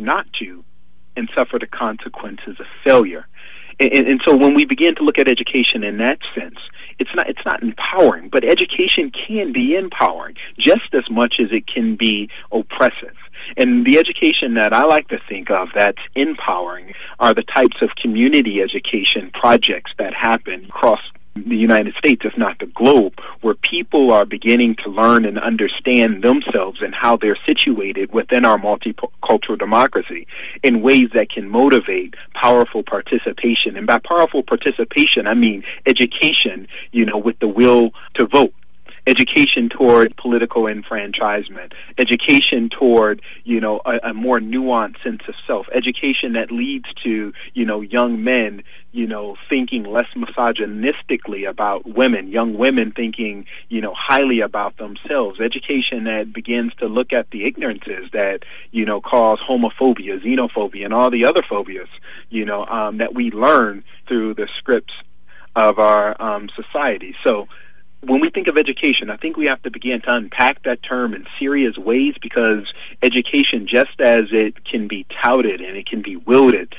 not to and suffer the consequences of failure. And so when we begin to look at education in that sense, it's not empowering, but education can be empowering just as much as it can be oppressive. And the education that I like to think of that's empowering are the types of community education projects that happen across the United States, if not the globe, where people are beginning to learn and understand themselves and how they're situated within our multicultural democracy in ways that can motivate powerful participation. And by powerful participation, I mean education, with the will to vote. Education toward political enfranchisement, education toward, a more nuanced sense of self, education that leads to, young men, thinking less misogynistically about women, young women thinking, highly about themselves, education that begins to look at the ignorances that, cause homophobia, xenophobia, and all the other phobias, that we learn through the scripts of our society. So, when we think of education, I think we have to begin to unpack that term in serious ways, because education, just as it can be touted and it can be wielded,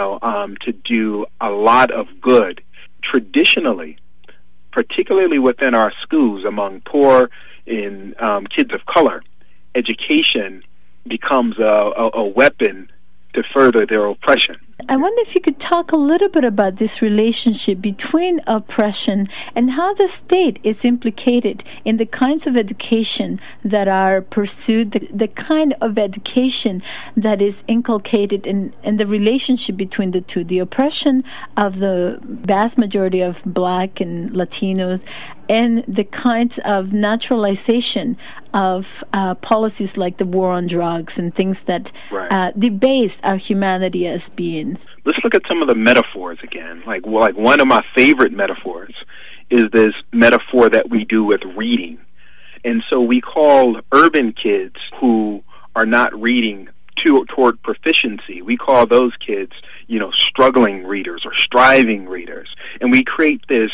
to do a lot of good, traditionally, particularly within our schools among poor and kids of color, education becomes a weapon to further their oppression. I wonder if you could talk a little bit about this relationship between oppression and how the state is implicated in the kinds of education that are pursued, the kind of education that is inculcated in the relationship between the two, the oppression of the vast majority of Black and Latinos, and the kinds of naturalization of policies like the war on drugs and things that debase our humanity as beings. Let's look at some of the metaphors again. Like one of my favorite metaphors is this metaphor that we do with reading. And so we call urban kids who are not reading toward proficiency, we call those kids, struggling readers or striving readers. And we create this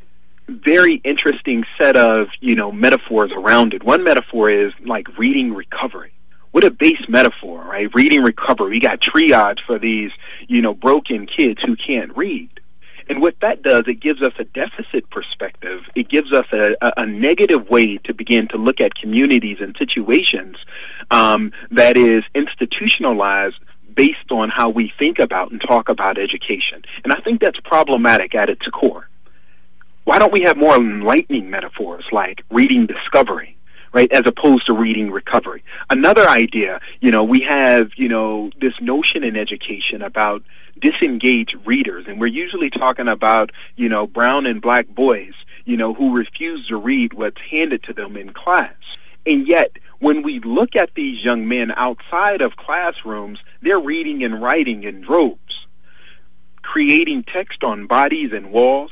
very interesting set of, metaphors around it. One metaphor is like reading recovery. What a base metaphor, right? Reading recovery. We got triage for these, broken kids who can't read. And what that does, it gives us a deficit perspective. It gives us a negative way to begin to look at communities and situations that is institutionalized based on how we think about and talk about education. And I think that's problematic at its core. Why don't we have more enlightening metaphors like reading discovery, right, as opposed to reading recovery? Another idea, we have, this notion in education about disengaged readers, and we're usually talking about, brown and Black boys, who refuse to read what's handed to them in class. And yet, when we look at these young men outside of classrooms, they're reading and writing in droves, creating text on bodies and walls,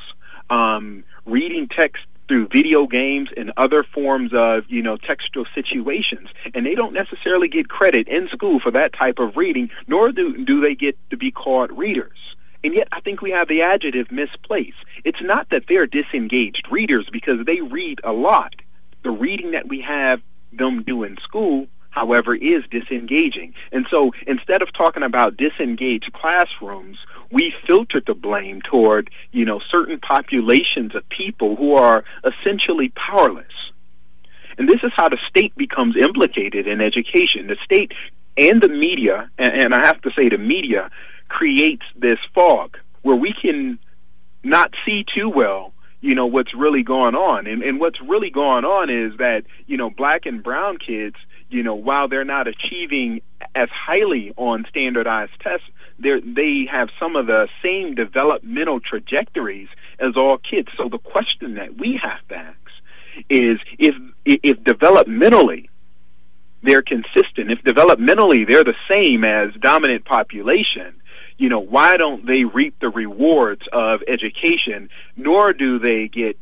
reading text through video games and other forms of, textual situations. And they don't necessarily get credit in school for that type of reading, nor do they get to be called readers. And yet I think we have the adjective misplaced. It's not that they're disengaged readers, because they read a lot. The reading that we have them do in school, however, is disengaging. And so instead of talking about disengaged classrooms, we filtered the blame toward, certain populations of people who are essentially powerless. And this is how the state becomes implicated in education. The state and the media, and I have to say the media, creates this fog where we can not see too well, what's really going on. And what's really going on is that, Black and brown kids, while they're not achieving as highly on standardized tests, they have some of the same developmental trajectories as all kids. So the question that we have to ask is if developmentally they're consistent, if developmentally they're the same as dominant population, why don't they reap the rewards of education, nor do they get,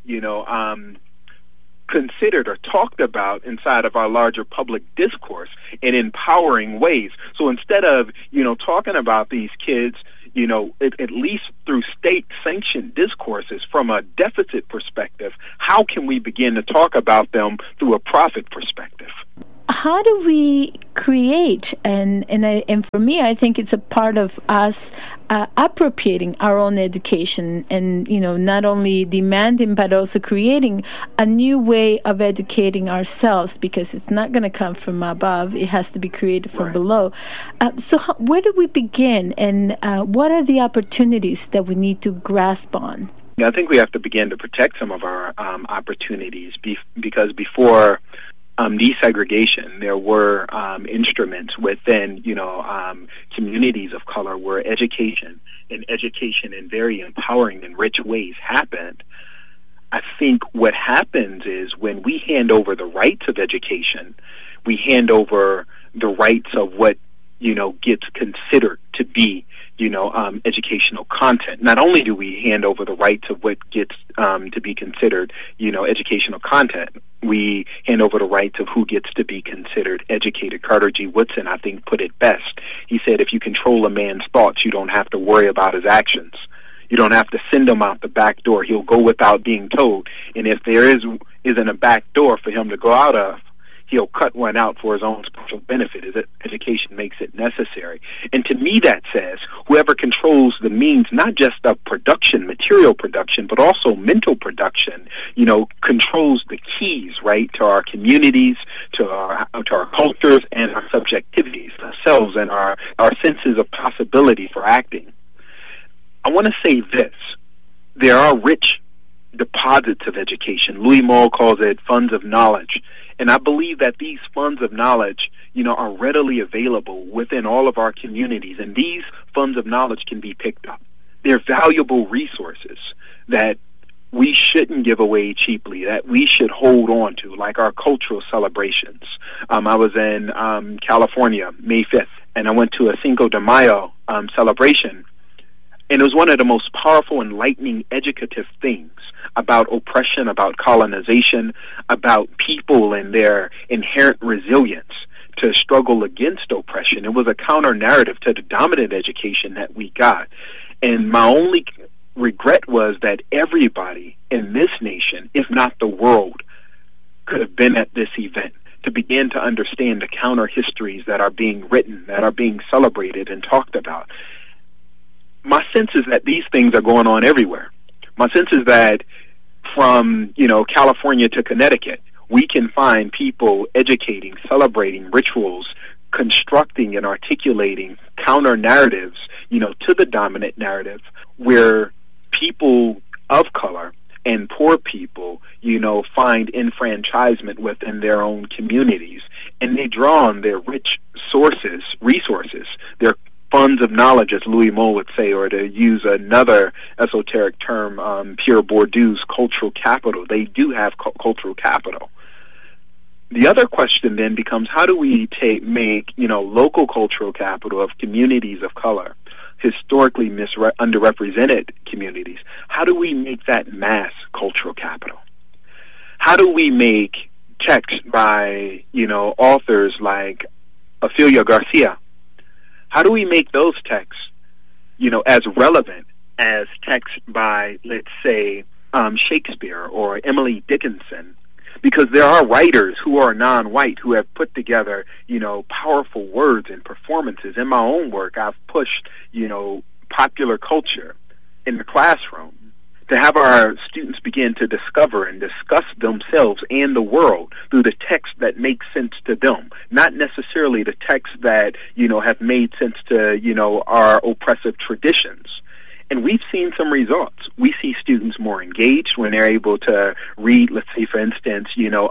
considered or talked about inside of our larger public discourse in empowering ways. So instead of, talking about these kids, at least through state-sanctioned discourses from a deficit perspective, how can we begin to talk about them through a profit perspective? how do we create, and for me, I think it's a part of us appropriating our own education, and not only demanding but also creating a new way of educating ourselves, because it's not going to come from above, it has to be created from below. So where do we begin, and what are the opportunities that we need to grasp on? I think we have to begin to protect some of our opportunities, because before desegregation, there were instruments within, communities of color where education in very empowering and rich ways happened. I think what happens is when we hand over the rights of education, we hand over the rights of what, gets considered to be, educational content. Not only do we hand over the rights of what gets to be considered, educational content, we hand over the rights of who gets to be considered educated. Carter G. Woodson, I think, put it best. He said, if you control a man's thoughts, you don't have to worry about his actions. You don't have to send him out the back door. He'll go without being told. And if there isn't a back door for him to go out of, he'll cut one out for his own special benefit. Education makes it necessary. And to me, that says whoever controls the means, not just of production, material production, but also mental production, controls the keys, right, to our communities, to our cultures, and our subjectivities, ourselves, and our senses of possibility for acting. I want to say this. There are rich deposits of education. Louis Moll calls it funds of knowledge. And I believe that these funds of knowledge, are readily available within all of our communities. And these funds of knowledge can be picked up. They're valuable resources that we shouldn't give away cheaply, that we should hold on to, like our cultural celebrations. I was in California, May 5th, and I went to a Cinco de Mayo celebration. And it was one of the most powerful, enlightening, educative things about oppression, about colonization, about people and their inherent resilience to struggle against oppression. It was a counter-narrative to the dominant education that we got. And my only regret was that everybody in this nation, if not the world, could have been at this event to begin to understand the counter-histories that are being written, that are being celebrated and talked about. My sense is that these things are going on everywhere. My sense is that from, California to Connecticut, we can find people educating, celebrating rituals, constructing and articulating counter-narratives, to the dominant narrative, where people of color and poor people, find enfranchisement within their own communities. And they draw on their rich resources, their funds of knowledge, as Louis Moll would say, or to use another esoteric term, Pierre Bourdieu's cultural capital. They do have cultural capital. The other question then becomes, how do we make local cultural capital of communities of color, historically underrepresented communities? How do we make that mass cultural capital? How do we make text by authors like Ophelia Garcia? How do we make those texts, as relevant as text by, let's say, Shakespeare or Emily Dickinson? Because there are writers who are non-white who have put together, powerful words and performances. In my own work, I've pushed, popular culture in the classroom to have our students begin to discover and discuss themselves and the world through the text that makes sense to them, not necessarily the texts that, have made sense to, our oppressive traditions. And we've seen some results. We see students more engaged when they're able to read, let's say, for instance,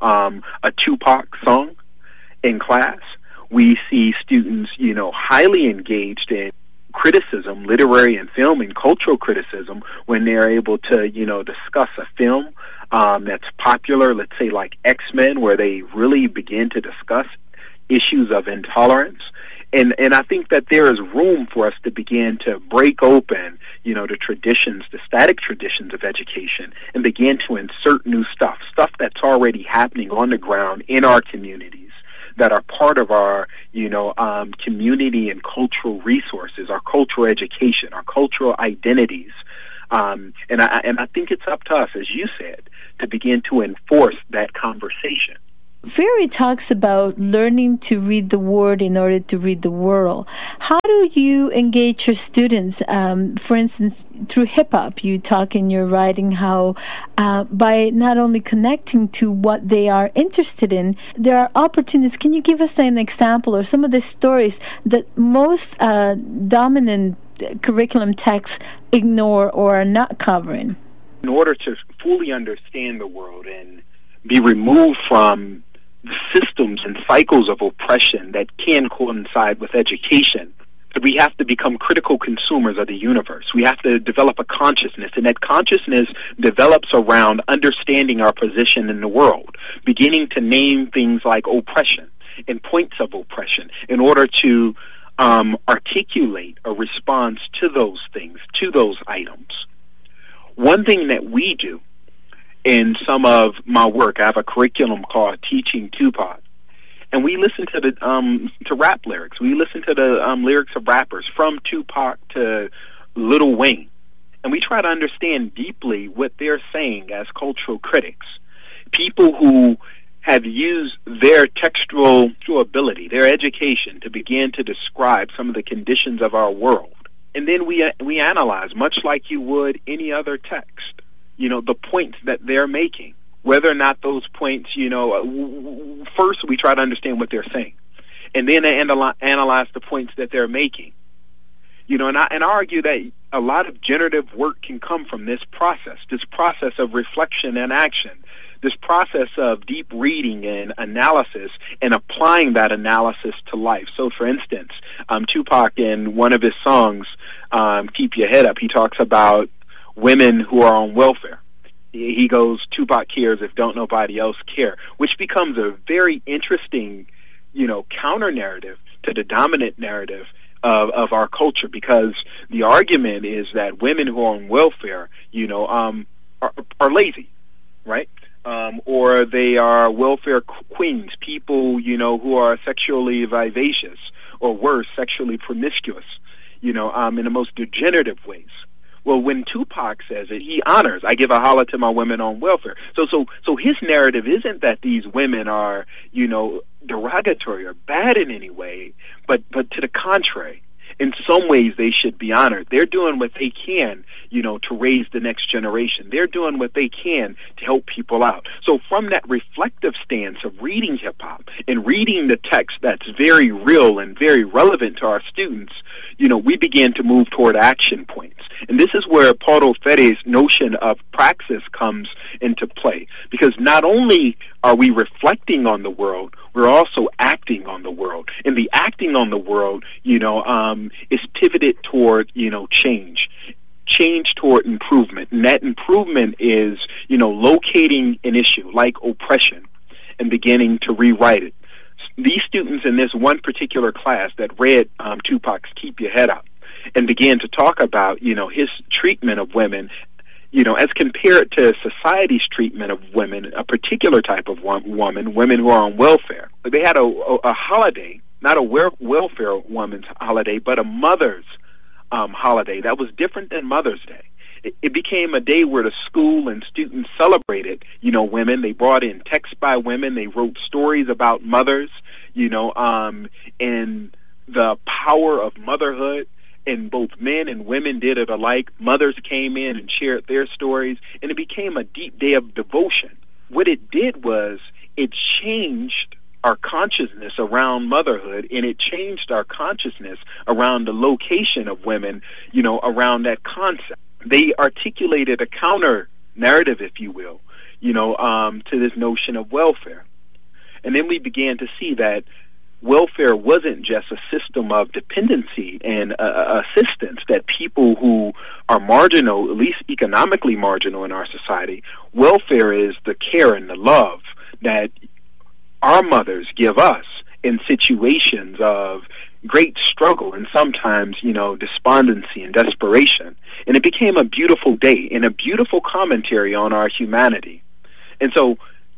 a Tupac song in class. We see students, highly engaged in criticism, literary and film and cultural criticism, when they're able to, discuss a film that's popular, let's say like X-Men, where they really begin to discuss issues of intolerance. And I think that there is room for us to begin to break open, the traditions, the static traditions of education, and begin to insert new stuff that's already happening on the ground in our communities, that are part of our, community and cultural resources, our cultural education, our cultural identities. And I think it's up to us, as you said, to begin to enforce that conversation. Ferry talks about learning to read the word in order to read the world. How do you engage your students? For instance, through hip hop, you talk in your writing how by not only connecting to what they are interested in, there are opportunities. Can you give us an example or some of the stories that most dominant curriculum texts ignore or are not covering? In order to fully understand the world and be removed from the systems and cycles of oppression that can coincide with education, we have to become critical consumers of the universe. We have to develop a consciousness, and that consciousness develops around understanding our position in the world, beginning to name things like oppression and points of oppression in order to articulate a response to those things, to those items. One thing that we do in some of my work, I have a curriculum called Teaching Tupac, and we listen to the to rap lyrics. We listen to the lyrics of rappers from Tupac to Lil Wayne, and we try to understand deeply what they're saying as cultural critics, people who have used their textual ability, their education, to begin to describe some of the conditions of our world. And then we analyze, much like you would any other text, the points that they're making, whether or not those points, first we try to understand what they're saying, and then analyze the points that they're making. And I argue that a lot of generative work can come from this process of reflection and action, this process of deep reading and analysis and applying that analysis to life. So, for instance, Tupac, in one of his songs, Keep Your Head Up, he talks about women who are on welfare. He goes, Tupac cares if don't nobody else care, which becomes a very interesting, counter-narrative to the dominant narrative of our culture, because the argument is that women who are on welfare, are lazy, right? Or they are welfare queens, people, who are sexually vivacious, or worse, sexually promiscuous, in the most degenerative ways. Well, when Tupac says it, he honors, I give a holler to my women on welfare. So his narrative isn't that these women are, derogatory or bad in any way, but to the contrary. In some ways, they should be honored. They're doing what they can, to raise the next generation. They're doing what they can to help people out. So from that reflective stance of reading hip-hop and reading the text that's very real and very relevant to our students, we began to move toward action points. And this is where Paulo Freire's notion of praxis comes into play. Because not only are we reflecting on the world, we're also acting on the world. And the acting on the world, is pivoted toward, change toward improvement. And that improvement is, locating an issue like oppression and beginning to rewrite it. These students in this one particular class that read Tupac's Keep Your Head Up and began to talk about, his treatment of women, as compared to society's treatment of women, a particular type of women who are on welfare. They had a holiday, not a welfare woman's holiday, but a mother's holiday that was different than Mother's Day. It became a day where the school and students celebrated, women. They brought in texts by women. They wrote stories about mothers, and the power of motherhood. And both men and women did it alike. Mothers came in and shared their stories, and it became a deep day of devotion. What it did was it changed our consciousness around motherhood, and it changed our consciousness around the location of women, around that concept. They articulated a counter narrative, if you will, to this notion of welfare. And then we began to see that welfare wasn't just a system of dependency and assistance that people who are marginal, at least economically marginal in our society, welfare is the care and the love that our mothers give us in situations of great struggle and sometimes, despondency and desperation. And it became a beautiful day and a beautiful commentary on our humanity. And so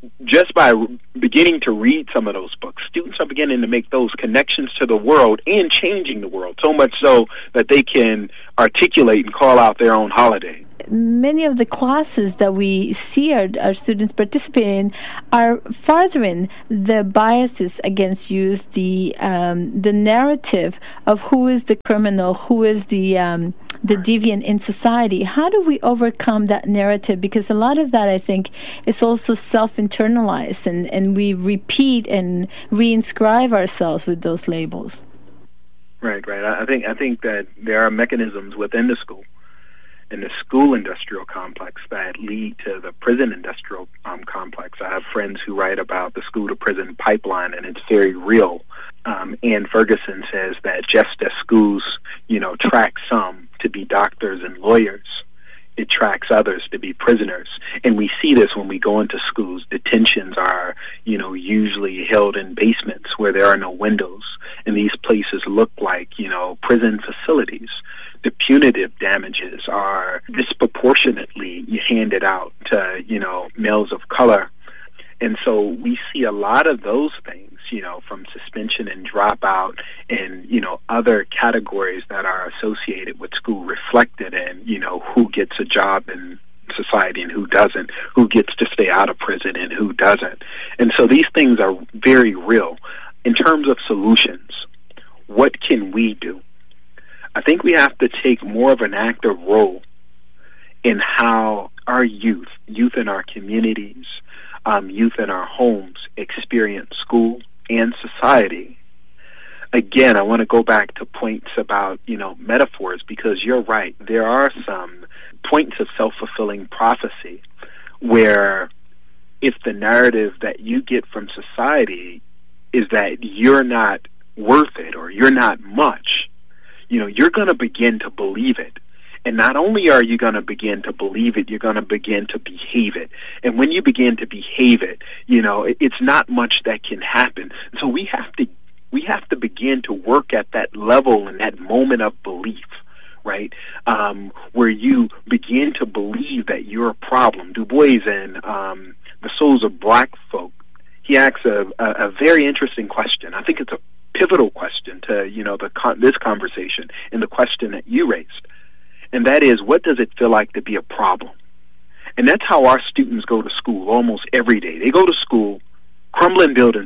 just by beginning to read some of those books, students are beginning to make those connections to the world and changing the world, so much so that they can articulate and call out their own holiday. Many of the classes that we see our students participate in are furthering the biases against youth, the narrative of who is the criminal, who is the deviant in society. How do we overcome that narrative? Because a lot of that, I think, is also self-internalized, and we repeat and reinscribe ourselves with those labels. Right. I think that there are mechanisms within the school, in the school industrial complex, that lead to the prison industrial complex. I have friends who write about the school to prison pipeline, and it's very real. Ann Ferguson says that just as schools, track some to be doctors and lawyers, it tracks others to be prisoners. And we see this when we go into schools. Detentions are, usually held in basements where there are no windows, and these places look like, prison facilities. The punitive damages are disproportionately handed out to, males of color. And so we see a lot of those things, from suspension and dropout and, other categories that are associated with school reflected in, who gets a job in society and who doesn't, who gets to stay out of prison and who doesn't. And so these things are very real. In terms of solutions, what can we do? I think we have to take more of an active role in how our youth in our communities, youth in our homes experience school and society. Again, I want to go back to points about, metaphors, because you're right. There are some points of self-fulfilling prophecy where if the narrative that you get from society is that you're not worth it or you're not much, you're going to begin to believe it. And not only are you going to begin to believe it, you're going to begin to behave it. And when you begin to behave it, it's not much that can happen. So we have to begin to work at that level and that moment of belief, right? Where you begin to believe that you're a problem. Du Bois in The Souls of Black Folk, he asks a very interesting question. I think it's a pivotal question to this conversation and the question that you raised, and that is, what does it feel like to be a problem? And that's how our students go to school almost every day. They go to school crumbling buildings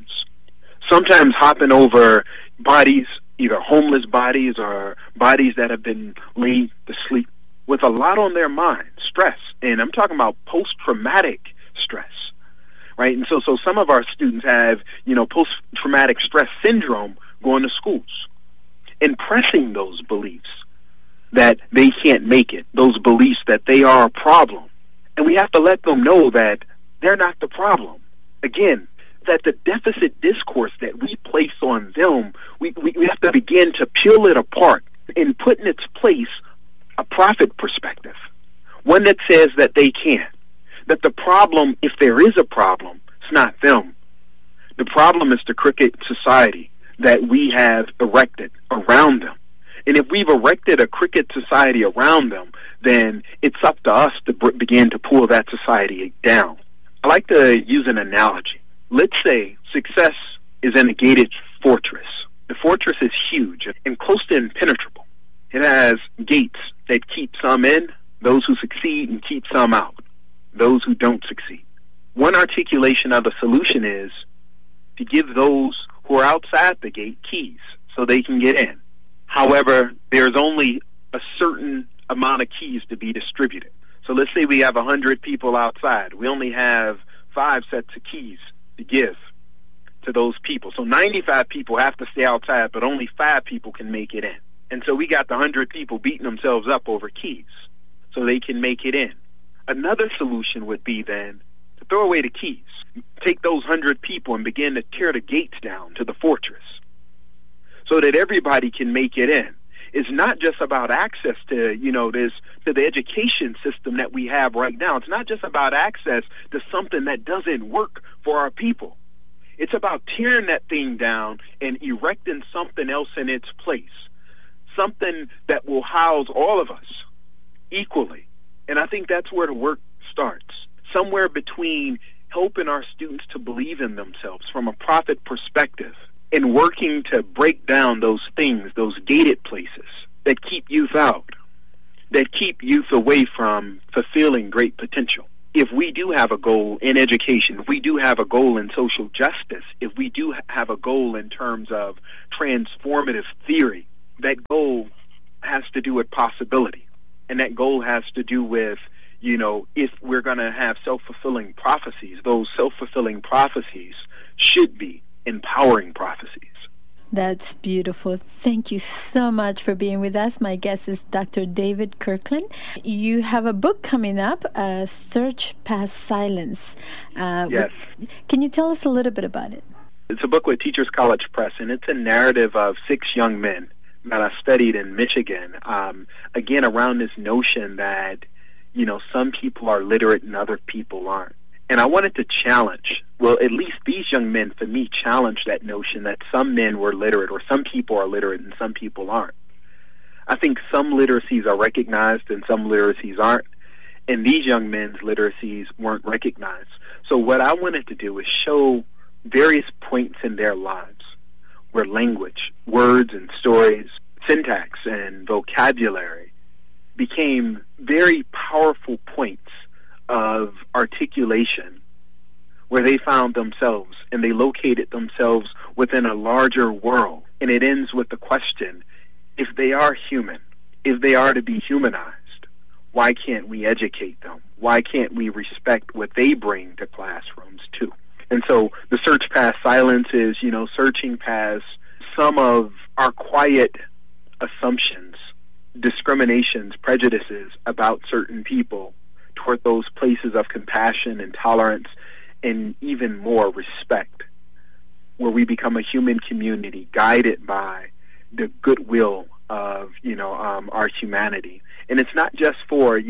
sometimes hopping over bodies, either homeless bodies or bodies that have been laid to sleep, with a lot on their mind, stress, and I'm talking about post-traumatic stress. Right, and so some of our students have, post-traumatic stress syndrome going to schools, impressing those beliefs that they can't make it, those beliefs that they are a problem. And we have to let them know that they're not the problem. Again, that the deficit discourse that we place on them, we have to begin to peel it apart and put in its place a profit perspective, one that says that they can't. That the problem, if there is a problem, it's not them. The problem is the crooked society that we have erected around them. And if we've erected a crooked society around them, then it's up to us to begin to pull that society down. I like to use an analogy. Let's say success is in a gated fortress. The fortress is huge and close to impenetrable. It has gates that keep some in, those who succeed, and keep some out, those who don't succeed. One articulation of the solution is to give those who are outside the gate keys so they can get in. However, there's only a certain amount of keys to be distributed. So let's say we have 100 people outside. We only have 5 sets of keys to give to those people. So 95 people have to stay outside, but only 5 people can make it in. And so we got the 100 people beating themselves up over keys so they can make it in. Another solution would be then to throw away the keys. Take those 100 people and begin to tear the gates down to the fortress so that everybody can make it in. It's not just about access to, to the education system that we have right now. It's not just about access to something that doesn't work for our people. It's about tearing that thing down and erecting something else in its place, something that will house all of us equally. And I think that's where the work starts, somewhere between helping our students to believe in themselves from a profit perspective, and working to break down those things, those gated places that keep youth out, that keep youth away from fulfilling great potential. If we do have a goal in education, if we do have a goal in social justice, if we do have a goal in terms of transformative theory, that goal has to do with possibility. And that goal has to do with, if we're going to have self-fulfilling prophecies, those self-fulfilling prophecies should be empowering prophecies. That's beautiful. Thank you so much for being with us. My guest is Dr. David Kirkland. You have a book coming up, Search Past Silence. Yes. Can you tell us a little bit about it? It's a book with Teachers College Press, and it's a narrative of 6 young men that I studied in Michigan, again, around this notion that, some people are literate and other people aren't. And I wanted to challenge, at least these young men, for me, challenge that notion that some men were literate or some people are literate and some people aren't. I think some literacies are recognized and some literacies aren't, and these young men's literacies weren't recognized. So what I wanted to do is show various points in their lives where language, words and stories, syntax and vocabulary became very powerful points of articulation, where they found themselves and they located themselves within a larger world. And it ends with the question, if they are human, if they are to be humanized, why can't we educate them? Why can't we respect what they bring to classrooms too? And so the search past silence is, searching past some of our quiet assumptions, discriminations, prejudices about certain people, toward those places of compassion and tolerance and even more respect, where we become a human community guided by the goodwill of, our humanity. And it's not just for,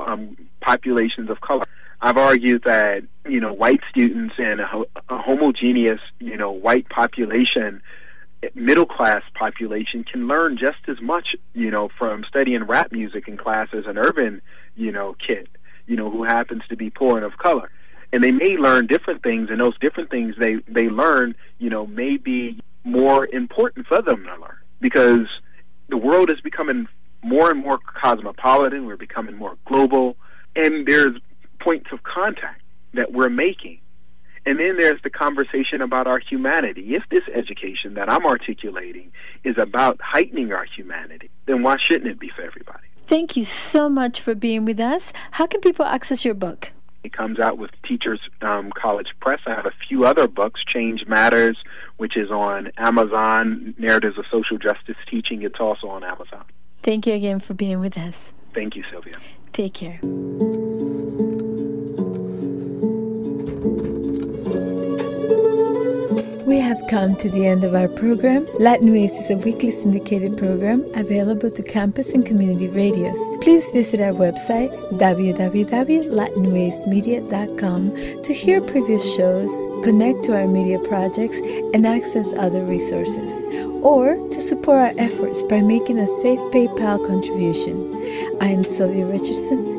populations of color. I've argued that, white students and a homogeneous, white population, middle-class population can learn just as much, from studying rap music in class as an urban, kid, who happens to be poor and of color. And they may learn different things, and those different things they learn, may be more important for them to learn, because the world is becoming more and more cosmopolitan. We're becoming more global, and there's points of contact that we're making. And then there's the conversation about our humanity. If this education that I'm articulating is about heightening our humanity, then why shouldn't it be for everybody? Thank you so much for being with us. How can people access your book? It comes out with Teachers College Press. I have a few other books, Change Matters, which is on Amazon, Narratives of Social Justice Teaching. It's also on Amazon. Thank you again for being with us. Thank you, Sylvia. Take care. We have come to the end of our program. Latin Waves is a weekly syndicated program available to campus and community radios. Please visit our website, www.latinwavesmedia.com, to hear previous shows, connect to our media projects, and access other resources, or to support our efforts by making a safe PayPal contribution. I am Sylvia Richardson.